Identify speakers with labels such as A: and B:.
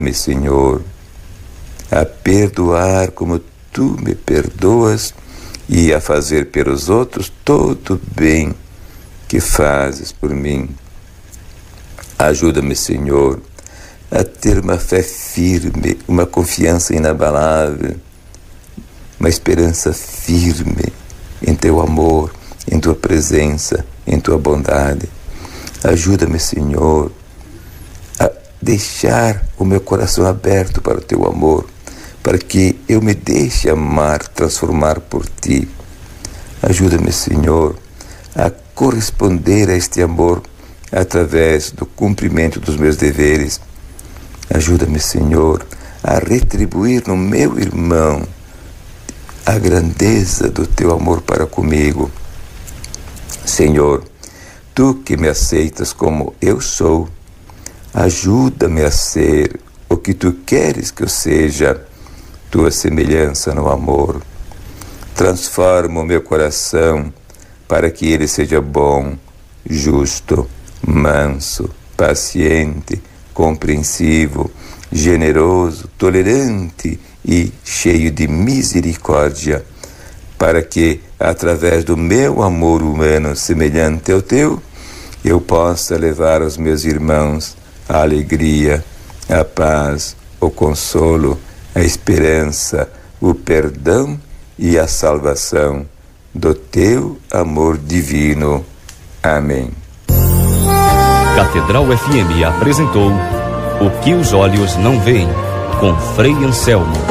A: Senhor, a perdoar como Tu me perdoas e a fazer pelos outros todo o bem que fazes por mim. Ajuda-me, Senhor, a ter uma fé firme, uma confiança inabalável, uma esperança firme em Teu amor, em Tua presença, em Tua bondade. Ajuda-me, Senhor, a deixar o meu coração aberto para o Teu amor, para que eu me deixe amar, transformar por Ti. Ajuda-me, Senhor, a corresponder a este amor através do cumprimento dos meus deveres. Ajuda-me, Senhor, a retribuir no meu irmão a grandeza do Teu amor para comigo. Senhor, Tu que me aceitas como eu sou, ajuda-me a ser o que Tu queres que eu seja, Tua semelhança no amor. Transforma o meu coração para que ele seja bom, justo, manso, paciente, compreensivo, generoso, tolerante e cheio de misericórdia, para que, através do meu amor humano semelhante ao Teu, eu possa levar aos meus irmãos a alegria, a paz, o consolo, a esperança, o perdão e a salvação do Teu amor divino. Amém.
B: Catedral FM apresentou O que os olhos não veem, com Frei Anselmo.